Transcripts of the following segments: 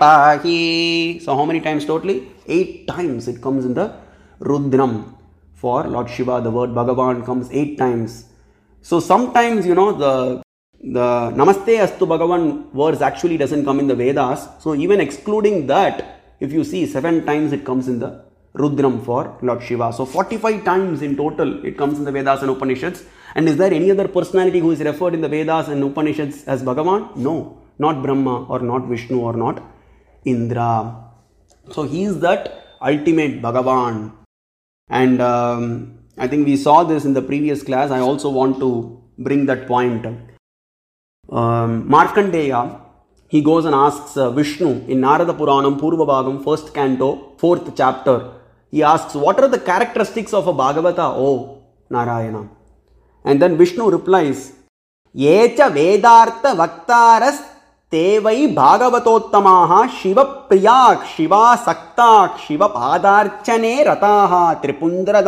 Pahi. So how many times totally? 8 times it comes in the Rudram. For Lord Shiva, the word Bhagavan comes 8 times. So sometimes, the Namaste Astu Bhagavan verse actually doesn't come in the Vedas. So even excluding that, if you see 7 times it comes in the Rudram for Lord Shiva. So 45 times in total it comes in the Vedas and Upanishads. And is there any other personality who is referred in the Vedas and Upanishads as Bhagavan? No, not Brahma or not Vishnu or not Indra. So he is that ultimate Bhagavan. And I think we saw this in the previous class. I also want to bring that point. Markandeya, he goes and asks Vishnu in Narada Puranam, Purva Bhagam, 1st canto, 4th chapter. He asks, what are the characteristics of a Bhagavata, O Narayana? And then Vishnu replies, Yecha Vedartha Vaktaras Tevai Bhagavatottamaha Shiva Priyak Shiva Saktak Shiva Padarchane Rataha Tripundra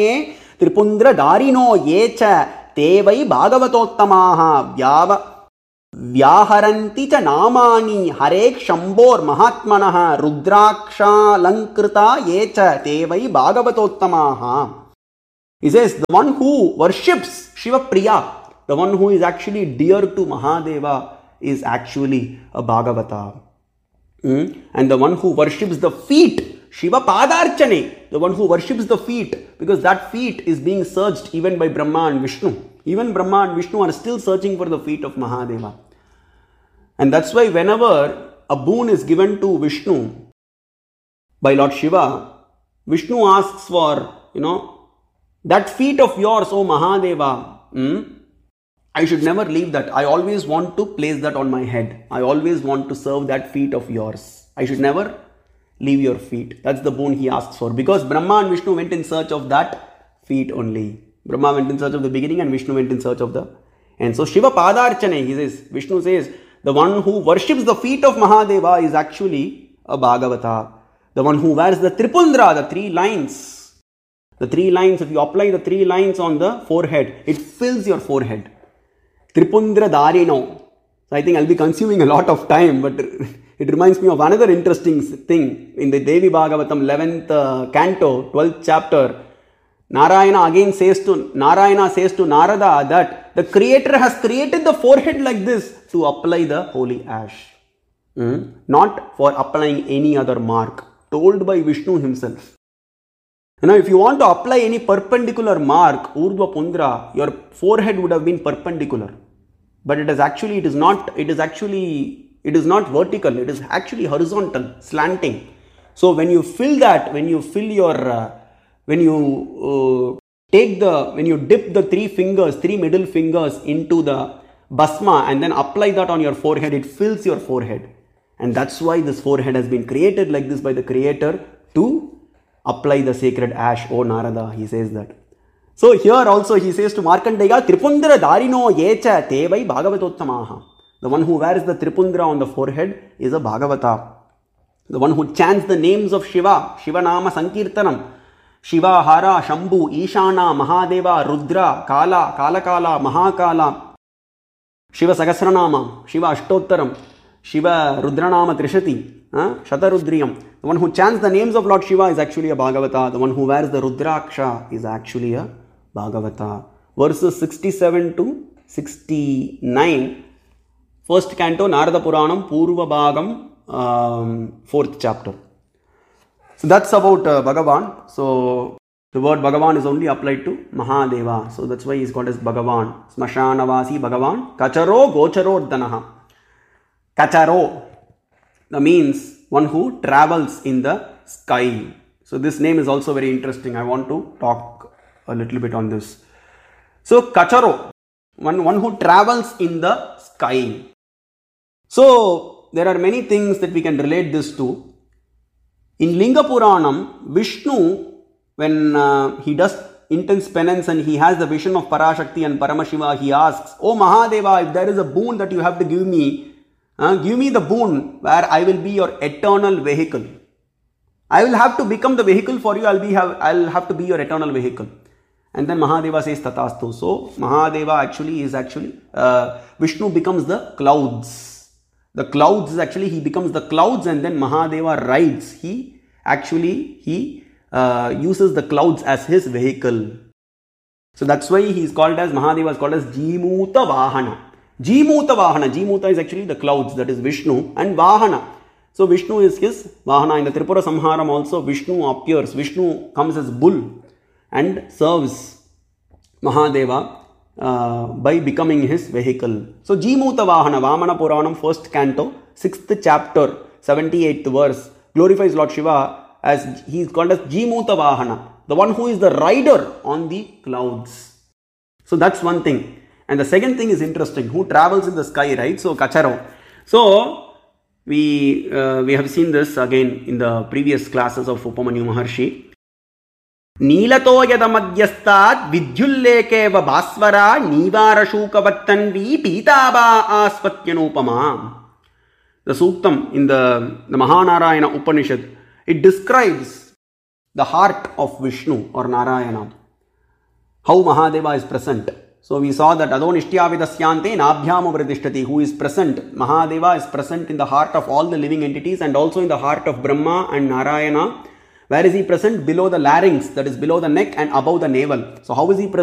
Darino Yecha Tevai Bhagavatottamaha Vyaharanti cha namani Harek Shambor Mahatmanaha Rudraksha Lankrita Yecha Tevai Bhagavatottamaha. He says, the one who worships Shiva Priya, the one who is actually dear to Mahadeva, is actually a Bhagavata. And the one who worships the feet, Shiva Padarchane, the one who worships the feet, because that feet is being searched even by Brahma and Vishnu. Even Brahma and Vishnu are still searching for the feet of Mahadeva. And that's why whenever a boon is given to Vishnu by Lord Shiva, Vishnu asks for, that feet of yours, O Mahadeva, I should never leave that. I always want to place that on my head. I always want to serve that feet of yours. I should never leave your feet. That's the boon he asks for. Because Brahma and Vishnu went in search of that feet only. Brahma went in search of the beginning and Vishnu went in search of the end. So Shiva Padarchane, he says, Vishnu says, the one who worships the feet of Mahadeva is actually a Bhagavata. The one who wears the Tripundra, the 3 lines. The 3 lines, if you apply the 3 lines on the forehead, it fills your forehead. Tripundra Darino. So I think I'll be consuming a lot of time, but it reminds me of another interesting thing. In the Devi Bhagavatam 11th canto, 12th chapter, Narayana says to Narada that the Creator has created the forehead like this to apply the holy ash. Not for applying any other mark. Told by Vishnu himself. If you want to apply any perpendicular mark, Urdhva Pundra, your forehead would have been perpendicular. But it is not vertical, it is actually horizontal, slanting. So when you fill that, when you dip the 3 middle fingers into the Bhasma and then apply that on your forehead, it fills your forehead. And that's why this forehead has been created like this by the Creator to apply the sacred ash, O Narada, he says that. So here also he says to Markandeya, Tripundra Darino Yecha Tevai Bhagavatottamaha. The one who wears the Tripundra on the forehead is a Bhagavata. The one who chants the names of Shiva, Shiva Nama Sankirtanam, Shiva, Hara, Shambhu, Ishana, Mahadeva, Rudra, Kala, Kalakala, Mahakala, Shiva Sahasranama, Shiva Ashtottaram, Shiva Rudranama Trishati, Shatarudriyam. The one who chants the names of Lord Shiva is actually a Bhagavata. The one who wears the Rudraksha is actually a Bhagavata. Verses 67 to 69. 1st canto, Narada Puranam, Purva Bhagam, 4th chapter. So that's about Bhagavan. So the word Bhagavan is only applied to Mahadeva. So that's why he is called as Bhagavan. Smashanavasi Bhagavan. Kacharo Gocharo Danaha. Kacharo. That means one who travels in the sky. So this name is also very interesting. I want to talk a little bit on this. So Kacharo, one who travels in the sky. So there are many things that we can relate this to. In Linga Puranam, Vishnu, when he does intense penance and he has the vision of Parashakti and Paramashiva, he asks, "O Mahadeva, if there is a boon that you have to give me the boon where I will be your eternal vehicle. I will have to become the vehicle for you. I'll have to be your eternal vehicle." And then Mahadeva says Tatastu. So Mahadeva Vishnu becomes the clouds. The clouds, actually he becomes the clouds, and then Mahadeva rides. He uses the clouds as his vehicle. So that's why he is called as, Mahadeva is called as Jimuta Vahana. Jimuta Vahana. Jimuta is actually the clouds, that is Vishnu, and Vahana. So Vishnu is his Vahana. In the Tripura Samharam also Vishnu appears. Vishnu comes as bull and serves Mahadeva by becoming his vehicle. So Jimuta Vahana, Vamana Puranam, 1st canto, 6th chapter, 78th verse, glorifies Lord Shiva as he is called as Jimuta Vahana, the one who is the rider on the clouds. So that's one thing. And the second thing is interesting, who travels in the sky, right? So Kacharo. So we have seen this again in the previous classes of Upamanyu Maharshi. Neelatoyada madhyastat vidyullekeva basvara nivara shukavatanvi pitaba aspatyanupama. The Suktam in the Mahanarayana Upanishad, it describes the heart of Vishnu or Narayana, how Mahadeva is present. So we saw that Adonishtyavadasyante nabhyam vrittishtati, who is present. Mahadeva is present in the heart of all the living entities and also in the heart of Brahma and Narayana. Where is he present? Below the larynx, that is below the neck and above the navel. So how is he present?